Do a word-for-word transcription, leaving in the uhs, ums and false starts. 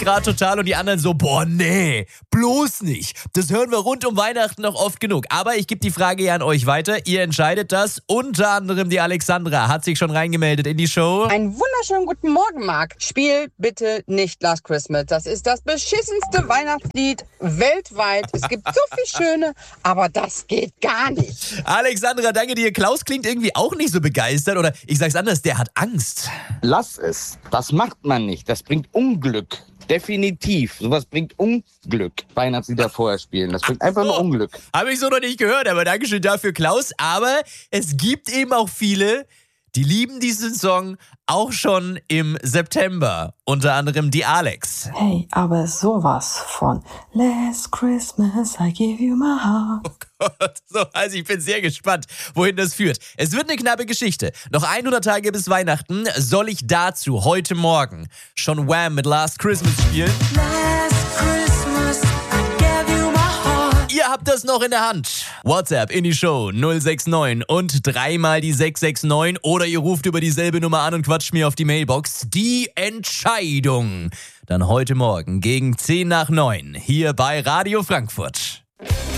gerade total und die anderen so, boah, nee, bloß nicht. Das hören wir rund um Weihnachten noch oft genug. Aber ich gebe die Frage ja an euch weiter. Ihr entscheidet das. Unter anderem die Alexandra hat sich schon reingemeldet in die Show. Einen wunderschönen guten Morgen, Marc. Spiel bitte nicht Last Christmas. Das ist das beschissenste Weihnachtslied weltweit. Es gibt so viel Schöne, aber das geht gar nicht. Alexandra, danke dir. Klaus klingt irgendwie auch nicht so begeistert. Oder ich sag's anders, der hat Angst. Lass es. Das macht man nicht. Das bringt Unglück. Definitiv. Sowas bringt Unglück. Weihnachtslieder vorher spielen. Das bringt einfach nur Unglück. Habe ich so noch nicht gehört, aber Dankeschön dafür, Klaus. Aber es gibt eben auch viele, die lieben diesen Song auch schon im September. Unter anderem die Alex. Hey, aber sowas von Last Christmas, I give you my heart. Oh Gott, so, also ich bin sehr gespannt, wohin das führt. Es wird eine knappe Geschichte. Noch hundert Tage bis Weihnachten. Soll ich dazu heute Morgen schon Wham mit Last Christmas spielen? Last Christmas, I gave you my heart. Ihr habt das noch in der Hand. WhatsApp in die Show null sechs neun und dreimal die sechs sechs neun oder ihr ruft über dieselbe Nummer an und quatscht mir auf die Mailbox. Die Entscheidung. Dann heute Morgen gegen zehn nach neun hier bei Radio Frankfurt.